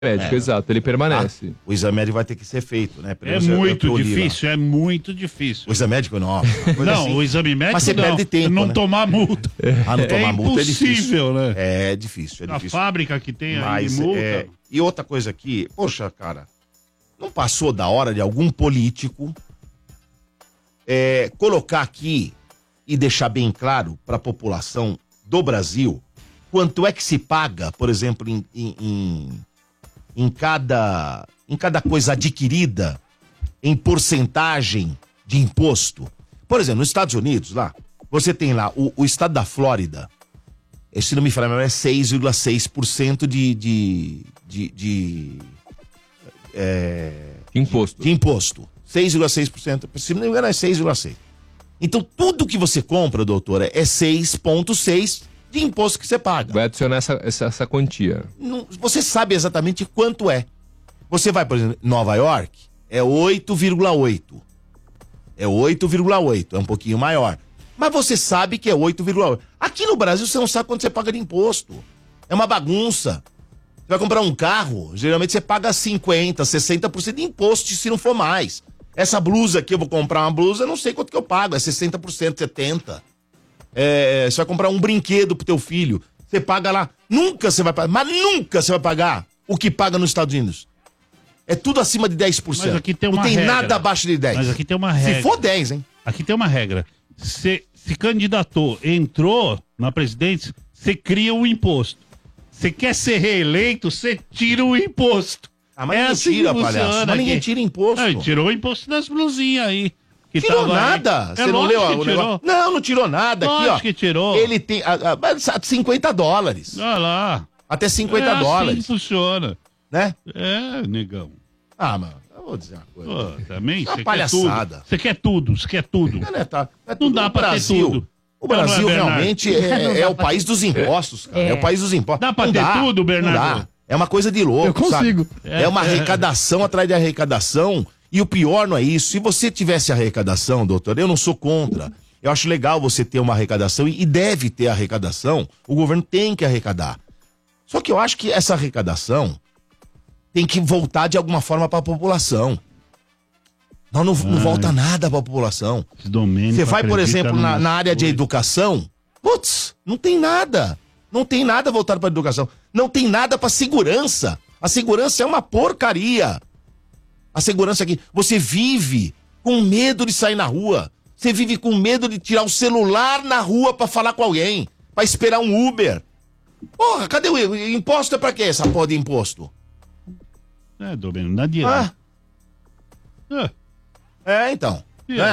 médico, exato, ele permanece. O exame médico vai ter que ser feito, né? É muito difícil. O exame médico não. Não, assim. o exame médico Mas você perde tempo, não né? tomar multa. Não tomar multa é difícil. Impossível, né? É difícil. A fábrica que tem aí Mas, multa. e outra coisa aqui, poxa, cara, não passou da hora de algum político colocar aqui e deixar bem claro para a população do Brasil quanto é que se paga, por exemplo, em cada coisa adquirida em porcentagem de imposto. Por exemplo, nos Estados Unidos, lá, você tem lá o estado da Flórida, se não me falha, é 6,6% de imposto. De imposto. 6,6%. Se não me engano, é 6,6%. Então, tudo que você compra, doutora, é 6,6% de imposto que você paga. Vai adicionar essa quantia. Você sabe exatamente quanto é. Você vai, por exemplo, em Nova York, é 8,8%. É 8,8%, é um pouquinho maior. Mas você sabe que é 8,8%. Aqui no Brasil, você não sabe quanto você paga de imposto. É uma bagunça. Você vai comprar um carro, geralmente você paga 50%, 60% de imposto, se não for mais. Essa blusa aqui, eu vou comprar uma blusa, eu não sei quanto que eu pago, é 60%, 70%. Você vai comprar um brinquedo pro teu filho, você paga lá, nunca você vai pagar, mas nunca você vai pagar o que paga nos Estados Unidos. É tudo acima de 10%. Mas aqui tem uma não tem regra. nada abaixo de 10%. Mas aqui tem uma regra. Se for 10, hein? Aqui tem uma regra. Se candidatou, entrou na presidência, você cria o imposto. Você quer ser reeleito, você tira o imposto. Mas ninguém tira, palhaço. Mas ninguém tira imposto. Não, tirou o imposto das blusinhas aí. Tirou nada. Você não leu o negócio? Não tirou nada. Aqui, ó. Que tirou. Ele tem $50. Olha lá. Até $50. Assim funciona. Né? Negão. Mano, eu vou dizer uma coisa. Também, você palhaçada. Você quer tudo. Não dá pra ter tudo. O Brasil realmente é o país dos impostos, cara. É o país dos impostos. Dá pra ter tudo, Bernardo? Não dá. É uma coisa de louco, eu consigo. Sabe? É uma arrecadação atrás de arrecadação. E o pior não é isso. Se você tivesse arrecadação, doutor, eu não sou contra. Eu acho legal você ter uma arrecadação e deve ter arrecadação. O governo tem que arrecadar. Só que eu acho que essa arrecadação tem que voltar de alguma forma para a população. Não volta nada para a população. Você vai, por exemplo, na área de educação, putz, não tem nada. Não tem nada voltado para a educação. Não tem nada para segurança. A segurança é uma porcaria. A segurança aqui. Você vive com medo de sair na rua. Você vive com medo de tirar o celular na rua para falar com alguém. Para esperar um Uber. Porra, cadê o imposto? É pra quê essa porra de imposto? Domênio, não dá dinheiro. Então.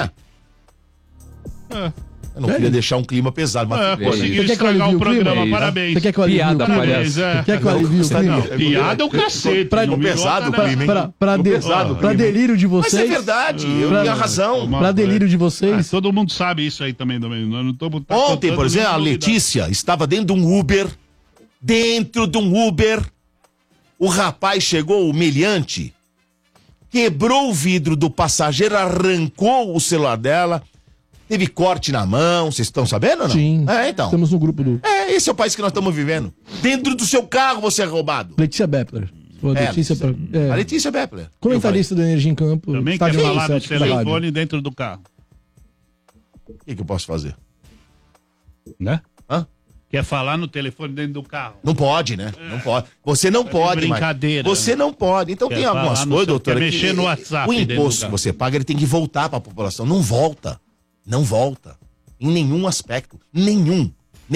Eu não queria deixar um clima pesado, mas conseguiu estragar o programa, parabéns. Você quer que eu alivie o clima? Você quer que eu alivie o clima? Piada é o cacete. Pesado o clima, hein? Pra delírio de vocês. Mas é verdade, eu tinha razão. Pra delírio de vocês. Todo mundo sabe isso aí também, Domênio. Ontem, por exemplo, a Letícia estava dentro de um Uber. O rapaz chegou humilhante, quebrou o vidro do passageiro, arrancou o celular dela, teve corte na mão, vocês estão sabendo ou não? Sim, então. Estamos no grupo do... Esse é o país que nós estamos vivendo. Dentro do seu carro você é roubado. Letícia Bepler. A Letícia Bepler. Comentarista do Energia em Campo. Também quer falar do telefone dentro do carro. O que eu posso fazer? Né? Quer falar no telefone dentro do carro. Não pode, né? Não pode. Você não pode, brincadeira. Você não pode. Então tem algumas coisas, doutora, quer mexer no WhatsApp. O imposto que você paga, ele tem que voltar para a população. Não volta. Não volta. Em nenhum aspecto. Nenhum.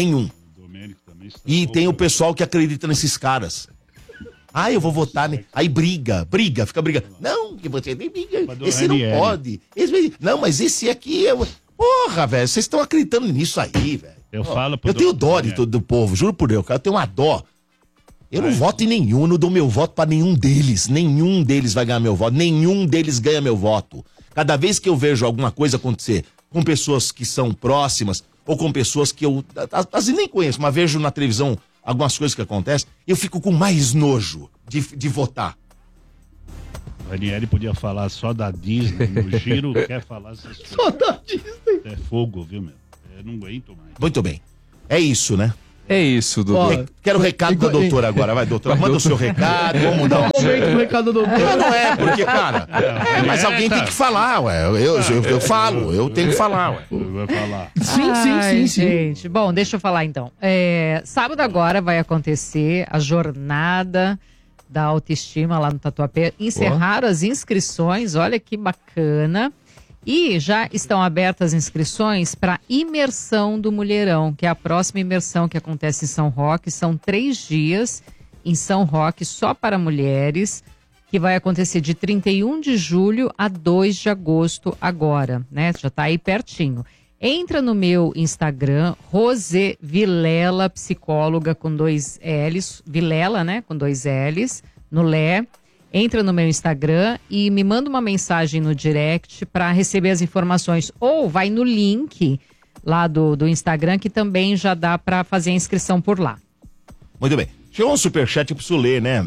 E tem o pessoal que acredita nesses caras. Eu vou votar. Aí fica brigando. Não, que você nem briga. Esse não pode. Não, mas esse aqui é... Porra, velho, vocês estão acreditando nisso aí, velho. Eu tenho dó do povo, juro por Deus, cara, eu tenho uma dó. Eu não voto em nenhum, não dou meu voto pra nenhum deles. Nenhum deles vai ganhar meu voto, nenhum deles ganha meu voto. Cada vez que eu vejo alguma coisa acontecer com pessoas que são próximas, ou com pessoas que eu às vezes nem conheço, mas vejo na televisão algumas coisas que acontecem, eu fico com mais nojo de votar. O Ranieri podia falar só da Disney, o Giro quer falar só da Disney. É fogo, viu, meu? Eu não aguento mais. Muito bem. É isso, né? É isso, doutor. Quero o recado da doutora agora. Vai, doutora, manda o seu recado, vamos dar O recado do doutor. Mas não é, porque, cara. Mas alguém tem que falar, ué. Eu falo, eu tenho que falar, ué. Vai falar. Sim. Gente, bom, deixa eu falar então. Sábado agora vai acontecer a jornada da autoestima lá no Tatuapé. Encerraram as inscrições, olha que bacana. E já estão abertas as inscrições para imersão do Mulherão, que é a próxima imersão que acontece em São Roque. São 3 dias em São Roque só para mulheres, que vai acontecer de 31 de julho a 2 de agosto agora, né? Já está aí pertinho. Entra no meu Instagram, Rose Vilela, psicóloga com 2 L's, Vilela, né? Com 2 L's, no Lé. Entra no meu Instagram e me manda uma mensagem no direct para receber as informações. Ou vai no link lá do Instagram, que também já dá para fazer a inscrição por lá. Muito bem. Chegou um superchat que eu preciso ler, né?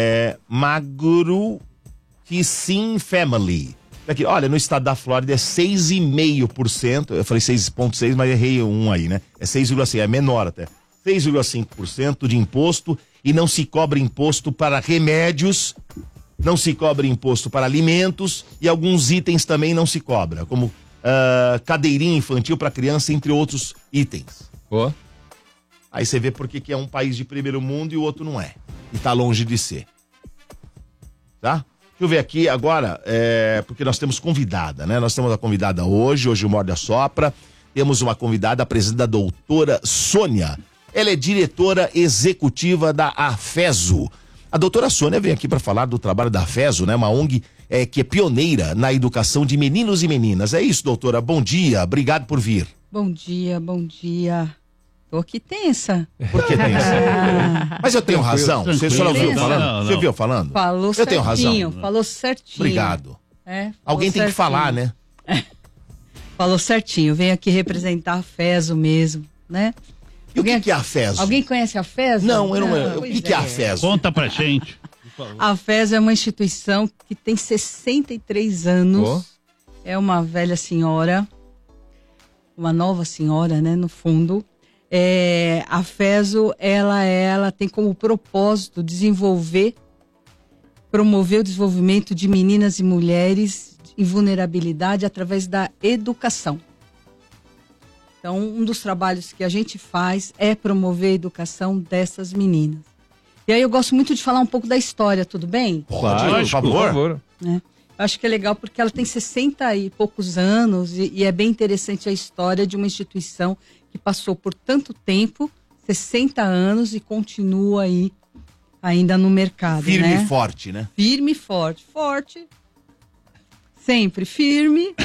Magro Kissin Family. Aqui, olha, no estado da Flórida é 6,5%. Eu falei 6,6%, mas errei um aí, né? É 6,5%, é menor até. 6,5% de imposto e não se cobra imposto para remédios, não se cobra imposto para alimentos e alguns itens também não se cobra, como cadeirinha infantil para criança, entre outros itens. Ó. Aí você vê por que é um país de primeiro mundo e o outro não é. E tá longe de ser. Tá? Deixa eu ver aqui agora, porque nós temos convidada, né? Nós temos a convidada hoje o Morde a Sopra. Temos uma convidada, a presidenta doutora Sônia. Ela é diretora executiva da AFESO. A doutora Sônia vem aqui para falar do trabalho da AFESO, né? Uma ONG que é pioneira na educação de meninos e meninas. É isso, doutora. Bom dia. Obrigado por vir. Bom dia. Tô aqui tensa. Por que tensa? Mas eu tenho razão. Você só ouviu falando? Não. Você viu falando? Falou eu certinho. tenho razão. Falou certinho. Obrigado. Falou Alguém tem que certinho. falar, né? Falou certinho. Venho aqui representar a FESO mesmo, né? E o que é a FESO? Alguém conhece a FESO? Não, eu não. O Pois que é a FESO? Conta pra gente. A FESO é uma instituição que tem 63 anos. Oh. É uma velha senhora, uma nova senhora, né, no fundo. A FESO, ela tem como propósito promover o desenvolvimento de meninas e mulheres em vulnerabilidade através da educação. Então, um dos trabalhos que a gente faz é promover a educação dessas meninas. E aí eu gosto muito de falar um pouco da história, tudo bem? Pode, por Por favor. Eu acho que é legal porque ela tem 60 e poucos anos e é bem interessante a história de uma instituição que passou por tanto tempo, 60 anos, e continua aí ainda no mercado, Firme né? e forte, né? Firme e forte. Forte, sempre firme.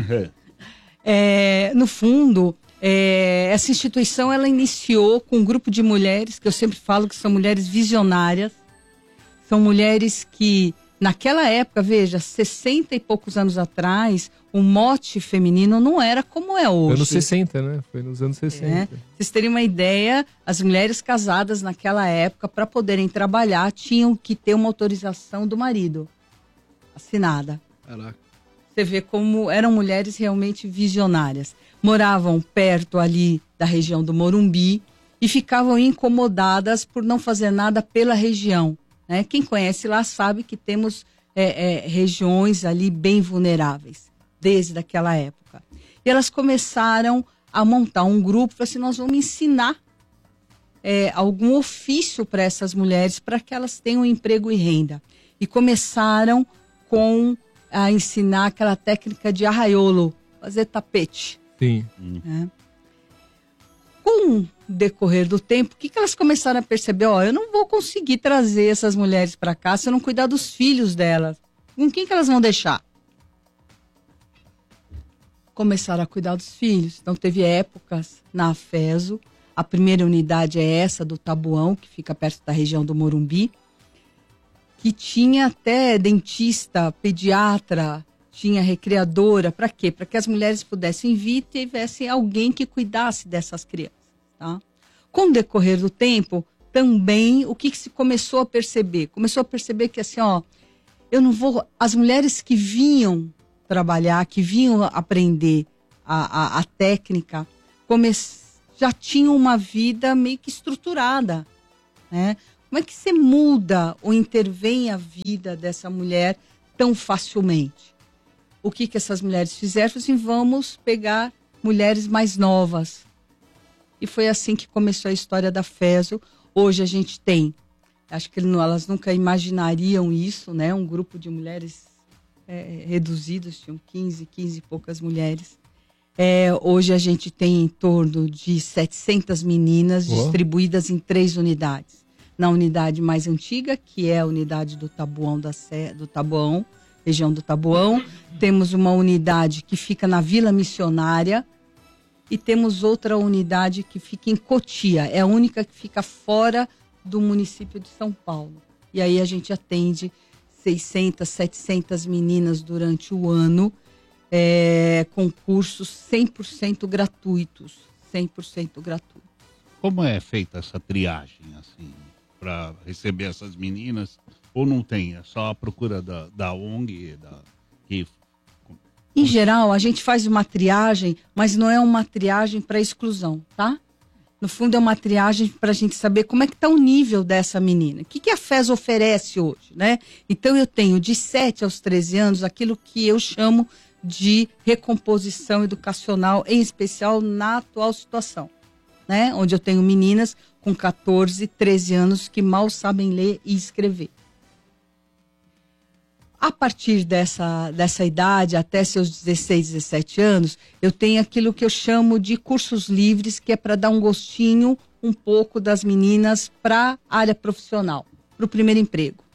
No fundo, essa instituição ela iniciou com um grupo de mulheres, que eu sempre falo que são mulheres visionárias. São mulheres que, naquela época, veja, 60 e poucos anos atrás, o mote feminino não era como é hoje. Anos 60, né? Foi nos anos 60. Vocês terem uma ideia, as mulheres casadas naquela época, para poderem trabalhar, tinham que ter uma autorização do marido, assinada. Caraca. Você vê como eram mulheres realmente visionárias. Moravam perto ali da região do Morumbi e ficavam incomodadas por não fazer nada pela região, né? Quem conhece lá sabe que temos regiões ali bem vulneráveis, desde aquela época. E elas começaram a montar um grupo, falaram assim, nós vamos ensinar algum ofício para essas mulheres, para que elas tenham emprego e renda. E começaram a ensinar aquela técnica de arraiolo, fazer tapete. Sim. Né? Com o decorrer do tempo, o que elas começaram a perceber? Eu não vou conseguir trazer essas mulheres para cá se eu não cuidar dos filhos delas. Com quem que elas vão deixar? Começaram a cuidar dos filhos. Então teve épocas na AFESO, a primeira unidade é essa do Tabuão, que fica perto da região do Morumbi, que tinha até dentista, pediatra, tinha recreadora. Para quê? Para que as mulheres pudessem vir e tivessem alguém que cuidasse dessas crianças. Tá? Com o decorrer do tempo, também, o que se começou a perceber? Começou a perceber que assim, as mulheres que vinham trabalhar, que vinham aprender a técnica, já tinham uma vida meio que estruturada, né? Como é que você muda ou intervém a vida dessa mulher tão facilmente? O que essas mulheres fizeram? Assim, vamos pegar mulheres mais novas. E foi assim que começou a história da FESO. Hoje a gente tem, acho que elas nunca imaginariam isso, né? Um grupo de mulheres reduzidas, tinham 15 e poucas mulheres. Hoje a gente tem em torno de 700 meninas distribuídas em 3 unidades. Na unidade mais antiga, que é a unidade do Taboão, região do Taboão. Temos uma unidade que fica na Vila Missionária e temos outra unidade que fica em Cotia. É a única que fica fora do município de São Paulo. E aí a gente atende 600, 700 meninas durante o ano, com cursos 100% gratuitos. 100% gratuitos. Como é feita essa triagem, assim, para receber essas meninas? Ou não tem? É só a procura da ONG? Em geral, a gente faz uma triagem, mas não é uma triagem para exclusão, tá? No fundo, é uma triagem para a gente saber como é que está o nível dessa menina. O que a FES oferece hoje, né? Então, eu tenho de 7 aos 13 anos aquilo que eu chamo de recomposição educacional, em especial na atual situação, né? Onde eu tenho meninas com 14, 13 anos que mal sabem ler e escrever. A partir dessa idade, até seus 16, 17 anos, eu tenho aquilo que eu chamo de cursos livres, que é para dar um gostinho um pouco das meninas para a área profissional, para o primeiro emprego.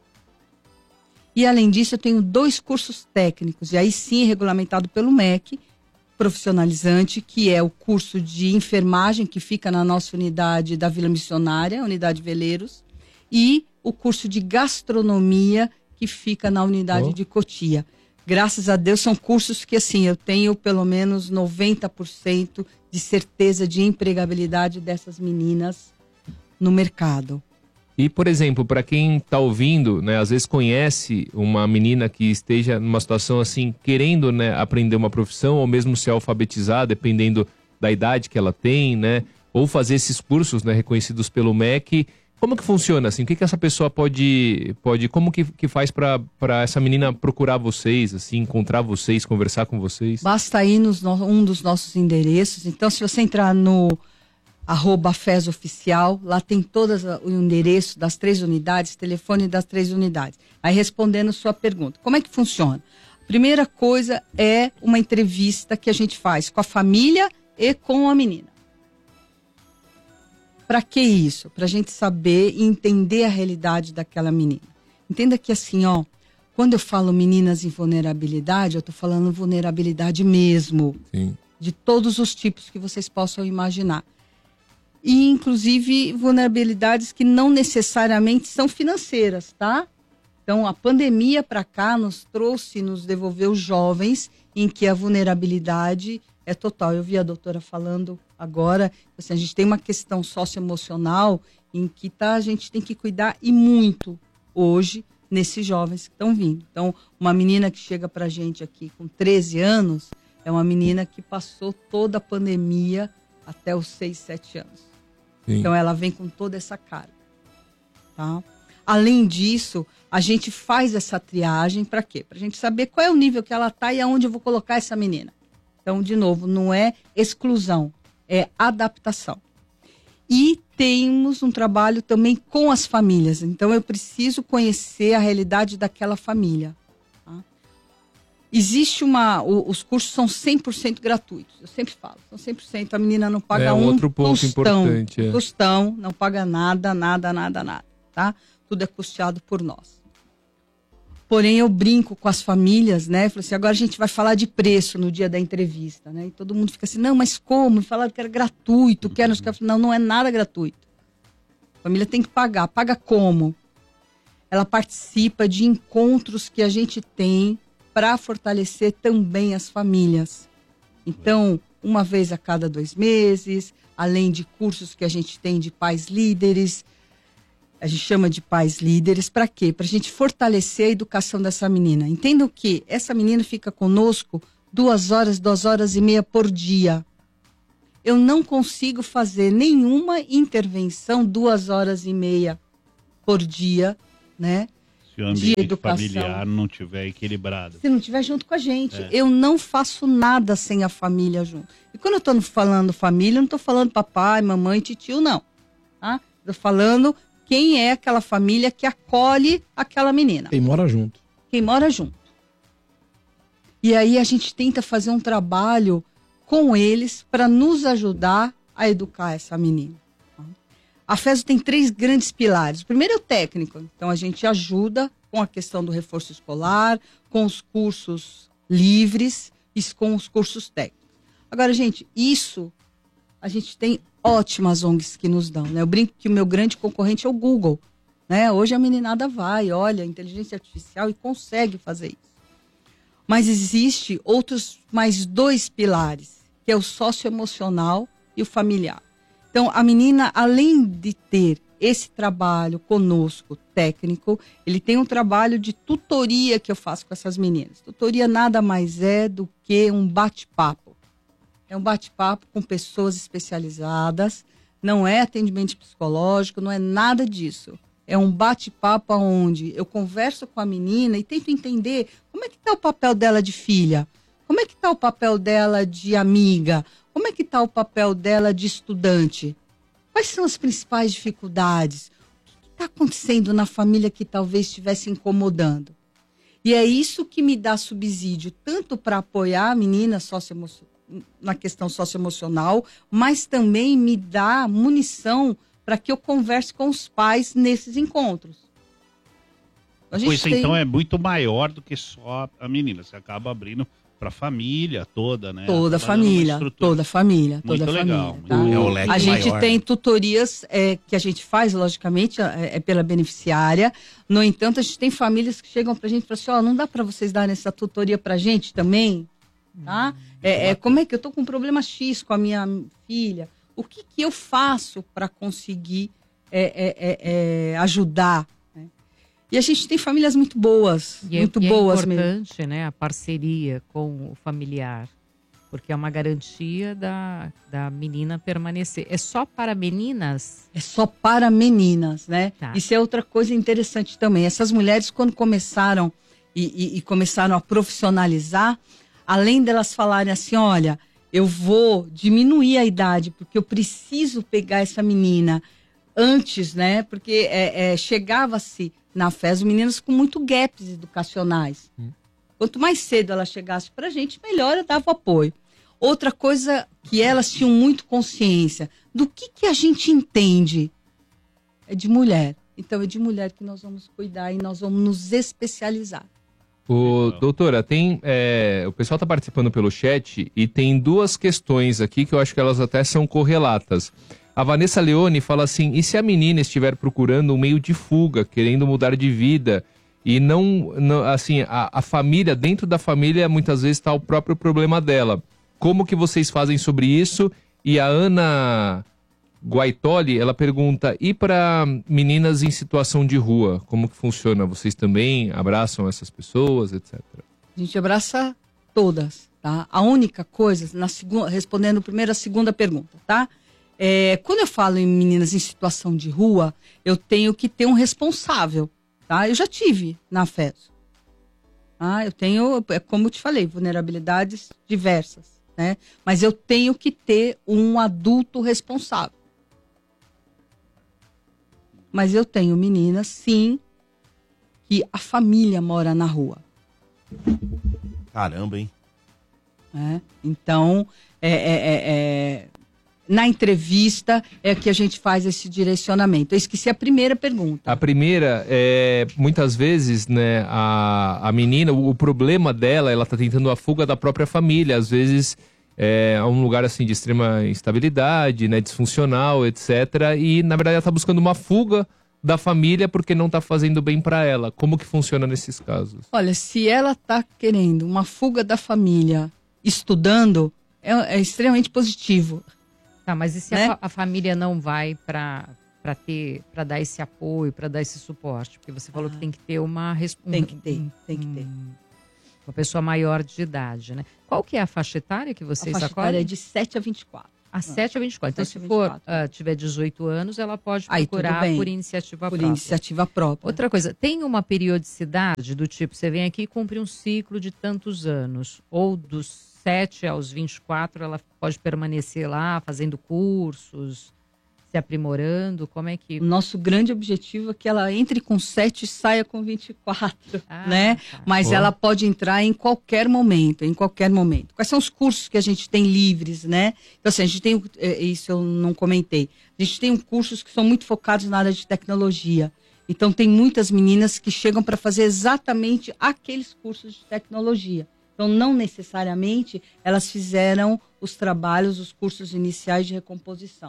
E além disso, eu tenho 2 cursos técnicos, e aí sim regulamentado pelo MEC, profissionalizante, que é o curso de enfermagem, que fica na nossa unidade da Vila Missionária, unidade Veleiros, e o curso de gastronomia, que fica na unidade de Cotia. Graças a Deus, são cursos que, assim, eu tenho pelo menos 90% de certeza de empregabilidade dessas meninas no mercado. E, por exemplo, para quem está ouvindo, né, às vezes conhece uma menina que esteja numa situação assim, querendo, né, aprender uma profissão ou mesmo se alfabetizar, dependendo da idade que ela tem, né, ou fazer esses cursos, né, reconhecidos pelo MEC. Como que funciona assim? O que essa pessoa pode como que faz para essa menina procurar vocês, assim, encontrar vocês, conversar com vocês? Basta ir um dos nossos endereços. Então, se você entrar no @FESOficial, lá tem todos o endereço das 3 unidades, telefone das 3 unidades. Aí, respondendo sua pergunta, como é que funciona? A primeira coisa é uma entrevista que a gente faz com a família e com a menina. Para que isso? Para a gente saber e entender a realidade daquela menina. Entenda que assim, quando eu falo meninas em vulnerabilidade, eu estou falando vulnerabilidade mesmo. Sim. De todos os tipos que vocês possam imaginar. E, inclusive, vulnerabilidades que não necessariamente são financeiras, tá? Então, a pandemia para cá nos devolveu jovens em que a vulnerabilidade é total. Eu vi a doutora falando agora, assim, a gente tem uma questão socioemocional em que a gente tem que cuidar e muito hoje nesses jovens que estão vindo. Então, uma menina que chega pra gente aqui com 13 anos é uma menina que passou toda a pandemia até os 6, 7 anos. Sim. Então, ela vem com toda essa carga, tá? Além disso, a gente faz essa triagem para quê? Para a gente saber qual é o nível que ela está e aonde eu vou colocar essa menina. Então, de novo, não é exclusão, é adaptação. E temos um trabalho também com as famílias. Então, eu preciso conhecer a realidade daquela família. Tá? Existe os cursos são 100% gratuitos. Eu sempre falo, são 100%. A menina não paga outro ponto tostão. Importante. Tostão, não paga nada, tá? Tudo é custeado por nós. Porém, eu brinco com as famílias, né? Falo assim, agora a gente vai falar de preço no dia da entrevista, né? E todo mundo fica assim, não, mas como? Falaram que era gratuito, não é nada gratuito. A família tem que pagar. Paga como? Ela participa de encontros que a gente tem para fortalecer também as famílias. Então, uma vez a cada 2 meses, além de cursos que a gente tem de pais líderes, a gente chama de pais líderes, para quê? Para a gente fortalecer a educação dessa menina. Entendam que essa menina fica conosco 2 horas, 2 horas e meia por dia. eu não consigo fazer nenhuma intervenção 2h30 por dia, né? Se o ambiente familiar não estiver equilibrado. Se não estiver junto com a gente. Eu não faço nada sem a família junto. E quando eu estou falando família, eu não estou falando papai, mamãe, titio, não. Tá? Estou falando quem é aquela família que acolhe aquela menina. Quem mora junto. Quem mora junto. E aí a gente tenta fazer um trabalho com eles para nos ajudar a educar essa menina. A FESO tem 3 grandes pilares. O primeiro é o técnico. Então, a gente ajuda com a questão do reforço escolar, com os cursos livres e com os cursos técnicos. Agora, gente, isso a gente tem ótimas ONGs que nos dão, né? Eu brinco que o meu grande concorrente é o Google, né? Hoje a meninada vai, olha, inteligência artificial e consegue fazer isso. Mas existe outros mais 2 pilares, que é o socioemocional e o familiar. Então, a menina, além de ter esse trabalho conosco, técnico, ele tem um trabalho de tutoria que eu faço com essas meninas. Tutoria nada mais é do que um bate-papo. É um bate-papo com pessoas especializadas, não é atendimento psicológico, não é nada disso. É um bate-papo onde eu converso com a menina e tento entender como é que está o papel dela de filha, como é que está o papel dela de amiga, como é que está o papel dela de estudante? Quais são as principais dificuldades? O que está acontecendo na família que talvez estivesse incomodando? E é isso que me dá subsídio, tanto para apoiar a menina na questão socioemocional, mas também me dá munição para que eu converse com os pais nesses encontros. Pois então é muito maior do que só a menina. Você acaba abrindo para a família toda, né? Toda a família. Muito legal. Tá? É o leque a gente maior, tem né? tutorias que a gente faz, logicamente, é pela beneficiária. No entanto, a gente tem famílias que chegam para a gente e falam assim, não dá para vocês darem essa tutoria para a gente também? Tá? Como é que eu estou com um problema X com a minha filha? O que eu faço para conseguir ajudar? E a gente tem famílias muito boas, muito boas mesmo. É importante, né, a parceria com o familiar, porque é uma garantia da menina permanecer. É só para meninas? É só para meninas, né? Tá. Isso é outra coisa interessante também. Essas mulheres, quando começaram e começaram a profissionalizar, além delas falarem assim, olha, eu vou diminuir a idade, porque eu preciso pegar essa menina antes, né? Porque chegava-se na FESO meninas com muito gaps educacionais. Quanto mais cedo ela chegasse pra gente, melhor eu dava apoio. Outra coisa que elas tinham muito consciência, do que a gente entende? É de mulher. Então é de mulher que nós vamos cuidar e nós vamos nos especializar. Doutora, o pessoal está participando pelo chat e tem 2 questões aqui que eu acho que elas até são correlatas. A Vanessa Leone fala assim, e se a menina estiver procurando um meio de fuga, querendo mudar de vida, e não assim, a família, dentro da família, muitas vezes está o próprio problema dela. Como que vocês fazem sobre isso? E a Ana Guaitoli, ela pergunta, e para meninas em situação de rua, como que funciona? Vocês também abraçam essas pessoas, etc? A gente abraça todas, tá? A única coisa, respondendo primeiro a segunda pergunta, tá? Quando eu falo em meninas em situação de rua, eu tenho que ter um responsável, tá? Eu já tive na FESO. Eu tenho, como eu te falei, vulnerabilidades diversas, né? Mas eu tenho que ter um adulto responsável. Mas eu tenho meninas, sim, que a família mora na rua. Caramba, hein? Então, na entrevista é que a gente faz esse direcionamento. Eu esqueci a primeira pergunta. A primeira é, muitas vezes, né, a menina, o problema dela, ela tá tentando a fuga da própria família. Às vezes é um lugar assim de extrema instabilidade, né, disfuncional, etc. E na verdade ela tá buscando uma fuga da família porque não tá fazendo bem para ela. Como que funciona nesses casos? Olha, se ela tá querendo uma fuga da família estudando, é extremamente positivo. Tá, mas e se a família não vai para dar esse apoio, para dar esse suporte? Porque você falou que tem que ter tem que ter. Uma pessoa maior de idade, né? Qual que é a faixa etária que vocês acolhem? A faixa etária é de 7 a 24. A 7 a 24. Então, 7 a se for 24. tiver 18 anos, ela pode Aí, tudo procurar bem. por iniciativa Por própria. iniciativa própria. Outra coisa, tem uma periodicidade do tipo, você vem aqui e cumpre um ciclo de tantos anos, ou dos 7 aos 24, ela pode permanecer lá fazendo cursos, se aprimorando, como é que... O nosso grande objetivo é que ela entre com 7 e saia com 24, né? tá. Mas ela pode entrar em qualquer momento, Quais são os cursos que a gente tem livres, né? Então, assim, a gente tem, isso eu não comentei, a gente tem cursos que são muito focados na área de tecnologia. Então, tem muitas meninas que chegam para fazer exatamente aqueles cursos de tecnologia. Então, não necessariamente elas fizeram os trabalhos, os cursos iniciais de recomposição.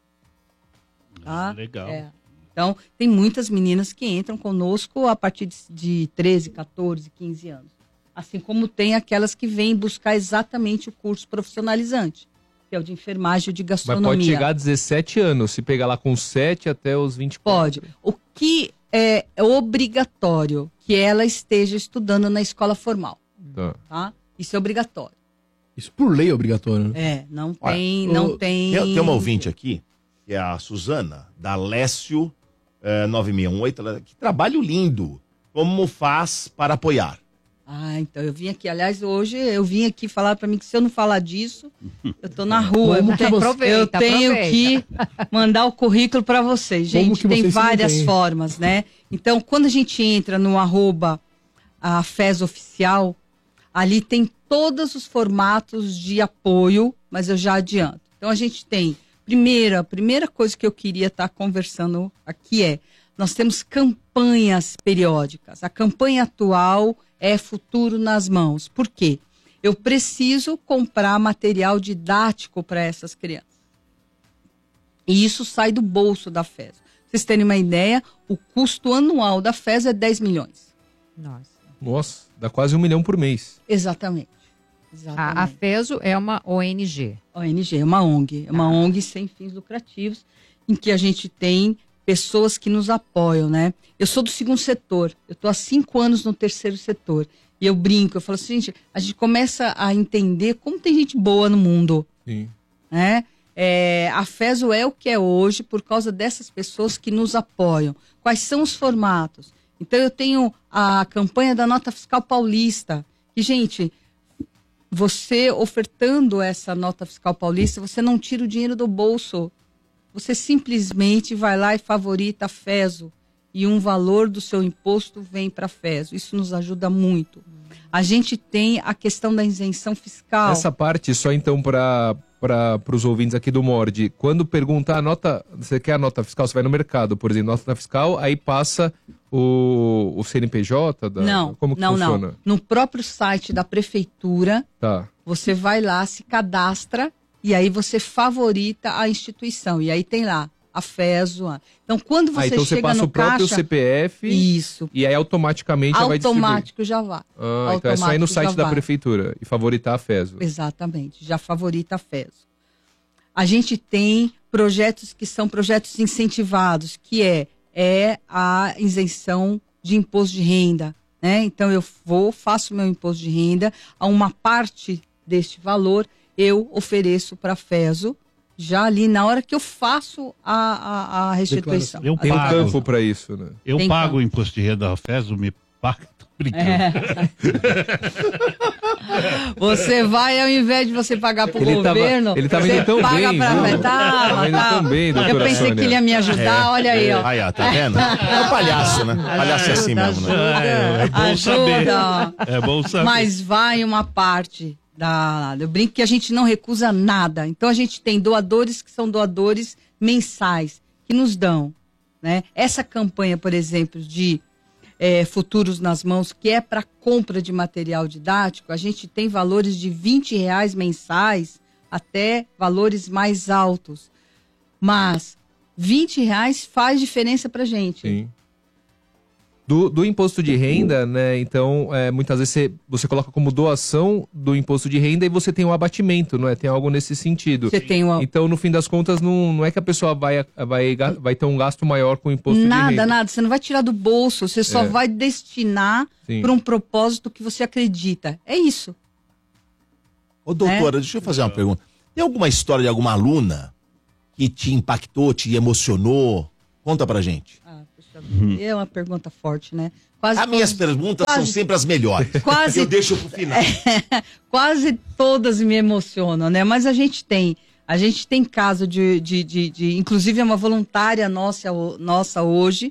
Tá? Legal. Então, tem muitas meninas que entram conosco a partir de 13, 14, 15 anos. Assim como tem aquelas que vêm buscar exatamente o curso profissionalizante, que é o de enfermagem ou de Mas gastronomia. pode chegar a 17 anos, se pegar lá com 7 até os 24. Pode. O que é obrigatório que ela esteja estudando na escola formal, tá? Isso é obrigatório. Isso por lei é obrigatório, né? Não Olha, tem, não tem... Tem uma ouvinte aqui, que é a Suzana, da Lécio 9618, que trabalho lindo. Como faz para apoiar? Então eu vim aqui, aliás, hoje eu vim aqui falar para mim que se eu não falar disso, eu tô na rua. Como que você- Eu tenho que mandar o currículo para vocês. Como Gente, que tem vocês se várias mantêm? formas, né? Então, quando a gente entra no @ FES Oficial, ali tem todos os formatos de apoio, mas eu já adianto. Então, a gente tem, a primeira coisa que eu queria estar conversando aqui nós temos campanhas periódicas. A campanha atual é Futuro nas Mãos. Por quê? Eu preciso comprar material didático para essas crianças. E isso sai do bolso da FES. Pra vocês terem uma ideia, o custo anual da FES é 10 milhões. Nossa, dá quase 1 milhão por mês. Exatamente. A FESO é uma ONG. ONG, é uma ONG. É uma ONG sem fins lucrativos, em que a gente tem pessoas que nos apoiam, né? Eu sou do 2º setor, eu estou há 5 anos no 3º setor. E eu brinco, eu falo assim, gente, a gente começa a entender como tem gente boa no mundo. Sim. Né? A FESO é o que é hoje por causa dessas pessoas que nos apoiam. Quais são os formatos? Então eu tenho a campanha da Nota Fiscal Paulista, que, gente, você ofertando essa Nota Fiscal Paulista, você não tira o dinheiro do bolso. Você simplesmente vai lá e favorita a FESO e um valor do seu imposto vem para a FESO. Isso nos ajuda muito. A gente tem a questão da isenção fiscal. Essa parte, só então para os ouvintes aqui do Mord, quando pergunta a nota, você quer a nota fiscal, você vai no mercado, por exemplo, nota fiscal, aí passa o CNPJ? Como que funciona? Não. No próprio site da prefeitura, Tá. você vai lá, se cadastra e aí você favorita a instituição. E aí tem lá a FESO. Então, quando você então você chega passa no o próprio caixa... CPF Isso. e aí automaticamente já vai distribuir. Automático já vai. Então é só ir no Automático site já da vai. prefeitura e favoritar a FESO. Exatamente, já favorita a FESO. A gente tem projetos que são projetos incentivados, que é a isenção de imposto de renda, né? Então eu faço meu imposto de renda, a uma parte deste valor eu ofereço para a FESO, já ali na hora que eu faço a restituição. Eu Tem um pago. campo para isso, né? Eu Tem pago campo. o imposto de renda da FES, me paga, tô brincando. Você vai, ao invés de você pagar pro Ele governo, ele tava você indo tão paga bem, pra viu? Tá, Tava indo tão bem, Eu doutora pensei Sônia. que ele ia me ajudar, olha aí, ó. Aí, ó, tá vendo? É um palhaço, né? Palhaço é assim mesmo, né? É bom saber. Ajuda. É bom saber. Mas vai uma parte eu brinco que a gente não recusa nada. Então a gente tem doadores que são doadores mensais, que nos dão, né? Essa campanha, por exemplo, de Futuros nas Mãos, que é para compra de material didático, a gente tem valores de R$20 mensais até valores mais altos. Mas R$20 faz diferença pra gente. Sim. Do imposto de renda, né? Então, muitas vezes você coloca como doação do imposto de renda e você tem um abatimento, não é? Tem algo nesse sentido. Você tem Então, no fim das contas, não é que a pessoa vai ter um gasto maior com o imposto de renda. Nada. Você não vai tirar do bolso, você só vai destinar Sim. para um propósito que você acredita. É isso. Ô, doutora, deixa eu fazer uma pergunta. Tem alguma história de alguma aluna que te impactou, te emocionou? Conta pra gente. É uma pergunta forte, né? Quase Minhas perguntas são sempre as melhores. Quase, eu deixo pro final. Quase todas me emocionam, né? Mas a gente tem caso de inclusive é uma voluntária nossa hoje,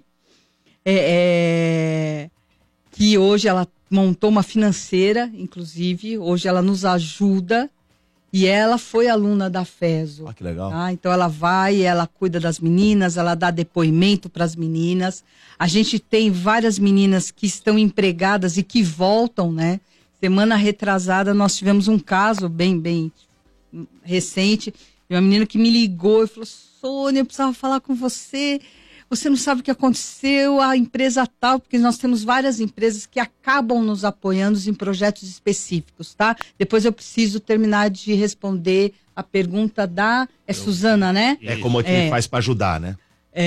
que hoje ela montou uma financeira, inclusive, hoje ela nos ajuda. E ela foi aluna da FESO. Que legal. Tá? Então ela vai, ela cuida das meninas, ela dá depoimento para as meninas. A gente tem várias meninas que estão empregadas e que voltam, né? Semana retrasada nós tivemos um caso bem recente, de uma menina que me ligou e falou: Sônia, eu precisava falar com você. Você não sabe o que aconteceu, a empresa tal, porque nós temos várias empresas que acabam nos apoiando em projetos específicos, tá? Depois eu preciso terminar de responder a pergunta Suzana, né? Como é que faz para ajudar, né?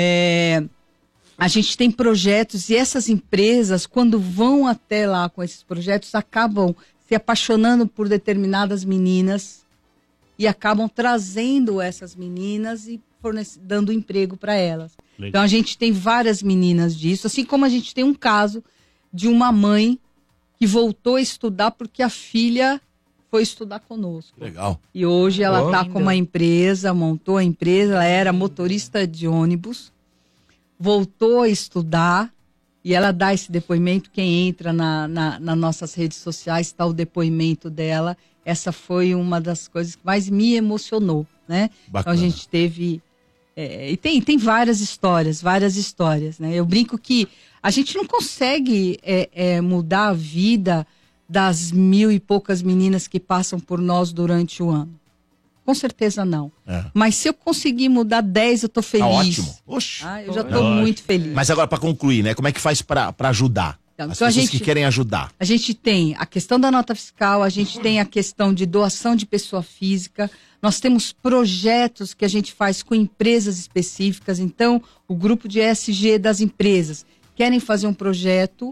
A gente tem projetos e essas empresas, quando vão até lá com esses projetos, acabam se apaixonando por determinadas meninas e acabam trazendo essas meninas e dando emprego para elas. Legal. Então a gente tem várias meninas disso, assim como a gente tem um caso de uma mãe que voltou a estudar porque a filha foi estudar conosco. Legal. E hoje ela está com uma empresa, montou a empresa, ela era motorista de ônibus, voltou a estudar e ela dá esse depoimento. Quem entra nas nossas redes sociais está o depoimento dela. Essa foi uma das coisas que mais me emocionou, né? Bacana. Então a gente teve... e tem várias histórias, né? Eu brinco que a gente não consegue mudar a vida das 1.000 e poucas meninas que passam por nós durante o ano. Com certeza não. Mas se eu conseguir mudar 10, eu tô feliz. Ótimo. Oxe. Eu já tô muito feliz. Mas agora, para concluir, né? Como é que faz para ajudar? As pessoas que querem ajudar. A gente tem a questão da nota fiscal, a gente tem a questão de doação de pessoa física, nós temos projetos que a gente faz com empresas específicas. Então, o grupo de ESG das empresas querem fazer um projeto,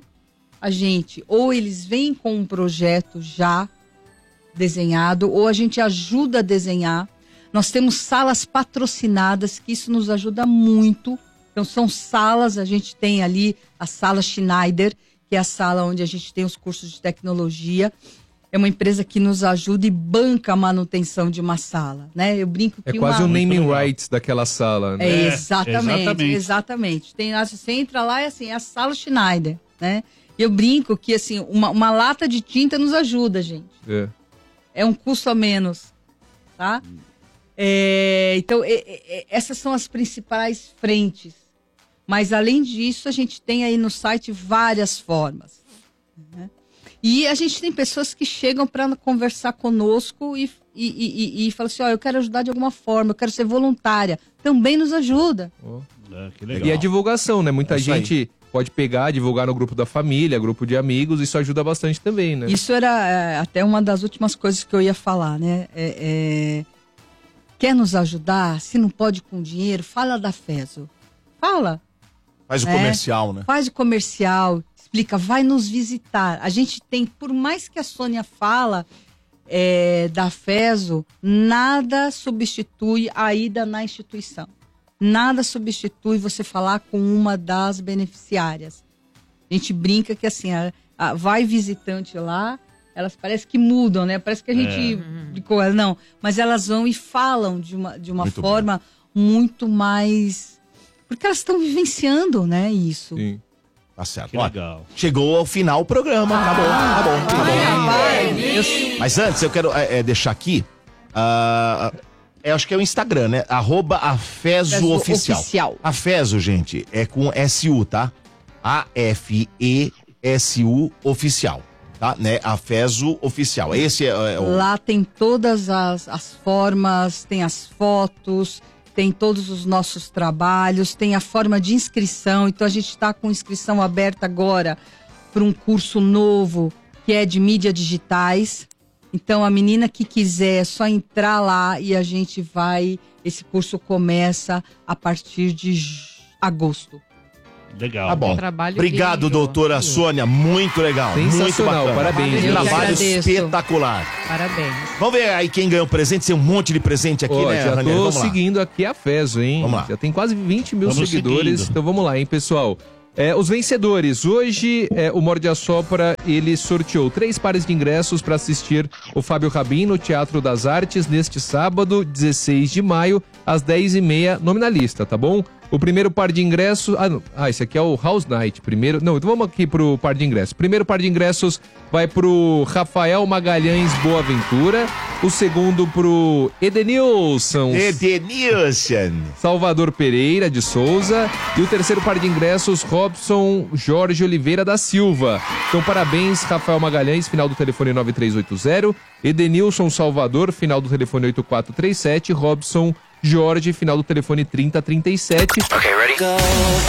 ou eles vêm com um projeto já desenhado, ou a gente ajuda a desenhar. Nós temos salas patrocinadas, que isso nos ajuda muito. Então, são salas, a gente tem ali a sala Schneider, que é a sala onde a gente tem os cursos de tecnologia. É uma empresa que nos ajuda e banca a manutenção de uma sala, né? Eu brinco que é quase um naming rights daquela sala, né? Exatamente. Você entra lá e assim, é a sala Schneider, né? E eu brinco que assim, uma lata de tinta nos ajuda, gente. É um custo a menos, tá? Então, essas são as principais frentes. Mas, além disso, a gente tem aí no site várias formas, né? E a gente tem pessoas que chegam para conversar conosco e falam assim, eu quero ajudar de alguma forma, eu quero ser voluntária. Também nos ajuda. Que legal. E a divulgação, né? Muita gente pode pegar, divulgar no grupo da família, grupo de amigos, isso ajuda bastante também, né? Isso era até uma das últimas coisas que eu ia falar, né? Quer nos ajudar? Se não pode com dinheiro, fala da FESO. Fala. Faz o comercial, né? Faz o comercial, explica, vai nos visitar. A gente tem, por mais que a Sônia fala da FESO, nada substitui a ida na instituição. Nada substitui você falar com uma das beneficiárias. A gente brinca que assim, vai visitante lá, elas parece que mudam, né? Parece que a gente brincou, não. Mas elas vão e falam de uma forma muito mais... Porque elas estão vivenciando, né, isso. Sim. Tá certo. Que legal. Chegou ao final o programa. Acabou. Mas antes, eu quero deixar aqui... eu acho que é o Instagram, né? @afeso_oficial. A FESO, gente, é com SU, tá? AFESU oficial. Tá? Né? A FESO oficial. Esse é o... Lá tem todas as formas, tem as fotos... Tem todos os nossos trabalhos, tem a forma de inscrição. Então, a gente está com inscrição aberta agora para um curso novo, que é de mídias digitais. Então, a menina que quiser, é só entrar lá e a gente vai... Esse curso começa a partir de agosto. Legal. Tá bom. Trabalho Obrigado, lindo. doutora Sônia. Muito legal. Muito Sensacional, bacana. parabéns. Eu que Trabalho agradeço. espetacular. Parabéns. Vamos ver aí quem ganhou presente. Tem um monte de presente aqui, Ó, né, já Ranieri? tô Vamos lá. seguindo aqui a Feso, hein? Vamos lá. Já tem quase 20 mil Vamos seguidores. seguindo. Então vamos lá, hein, pessoal. Os vencedores. Hoje, o Morde a Sopra, ele sorteou 3 pares de ingressos para assistir o Fábio Rabin no Teatro das Artes neste sábado, 16 de maio, às 10h30, nominalista, tá bom? O primeiro par de ingressos... esse aqui é o House Night. Primeiro... Não, então vamos aqui pro par de ingressos. Primeiro par de ingressos vai pro Rafael Magalhães Boaventura. O segundo pro Edenilson Salvador Pereira de Souza. E o terceiro par de ingressos, Robson Jorge Oliveira da Silva. Então, parabéns, Rafael Magalhães, final do telefone 9380. Edenilson Salvador, final do telefone 8437. Robson Jorge, final do telefone 3037.